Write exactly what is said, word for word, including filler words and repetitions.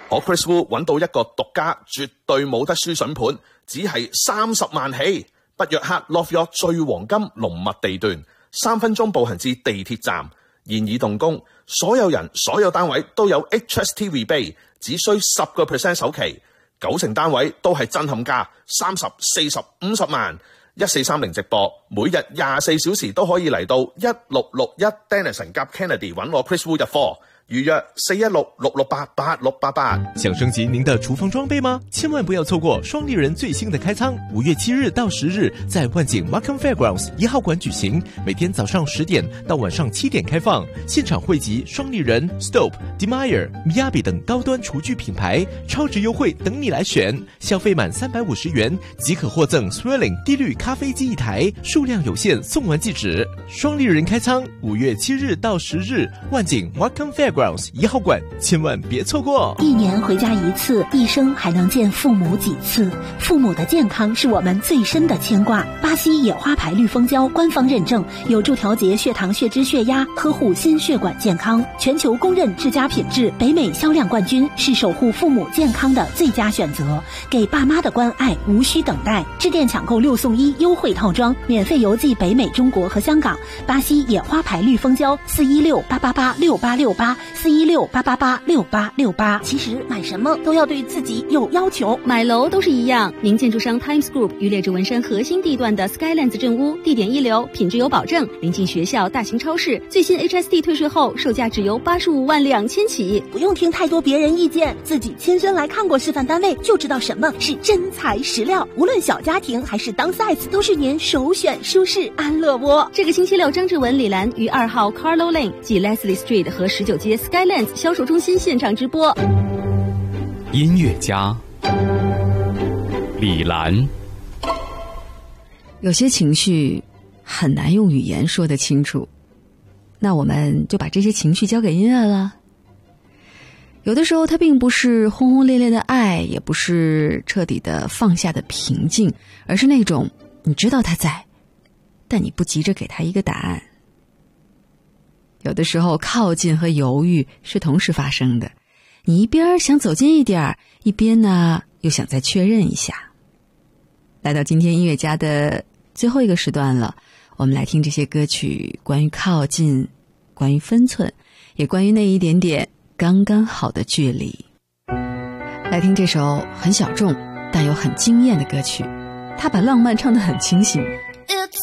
我 Chris Wu 揾到一個獨家絕對冇得輸筍盤，只係三十萬起，北約克 Love York 最黃金濃密地段，三分鐘步行至地鐵站，現已動工，所有人所有單位都有 H S T rebate， 只需十個 percent 首期，九成單位都係震撼價，三十、四十、五十萬，一四三零直播，每日廿四小時都可以嚟到一六六一 Denison 夾 Kennedy 揾我 Chris Wu 入貨。預約四一六六六八八六八八。 想升級您的廚房裝備嗎？千萬不要錯過雙立人最新的開倉，五月七日到十日在萬景 Markham Fairgrounds 一號館舉行，每天早上十點到晚上七點開放，現場匯集雙立人、Stope、Demeyer、Miyabi 等高端廚具品牌，超值優惠等你來選。消費滿三百五十元即可獲贈 Swirling 低濾咖啡機一台，數量有限，送完即止。雙立人開倉，五月七日到十日，萬景 Markham Fairgrounds一號館，千萬別錯過。 一年回家一次，一生還能見父母幾次？父母的健康是我們最深的牽掛。巴西野花牌綠蜂膠官方認證，有助調節血糖、血脂、血壓，呵護心血管健康。全球公認至佳品質，北美銷量冠軍，是守護父母健康的最佳選擇。給爸媽的關愛無需等待，致電搶購六送一優惠套裝，免費郵寄北美、中國和香港。巴西野花牌綠蜂膠，四一六八八八六八六八。四一六八八八六八六八。其實買什麼都要對自己有要求， 買樓都是一樣。您建築商 Times Group 於列治文山核心地段的 Skylands 鎮屋，地點一流，品質有保證，臨近學校、大型超市，最新 H S T 退稅後，售價只由八十五萬兩千起。 不用聽太多別人意見，自己親身來看過示範單位，就知道什麼是真材實料。無論小家庭還是 downsize， 都是您首選舒適安樂窩。 這個星期六，張志文、李蘭於二號 Carlo Lane 及 Leslie Street 和十九街 Skylands 銷售中心現場直播。 音樂家李蘭， 有些情緒很難用語言說得清楚，那我們就把這些情緒交給音樂了。有的時候它並不是轟轟烈烈的愛，也不是徹底的放下的平靜，而是那種你知道它在，但你不急着給它一個答案。有的時候靠近和猶豫是同時發生的，你一邊想走近一點，一邊呢又想再確認一下。來到今天音樂家的最後一個時段了，我們來聽這些歌曲，關於靠近，關於分寸，也關於那一點點剛剛好的距離。來聽這首很小眾但又很驚豔的歌曲，他把浪漫唱得很清醒。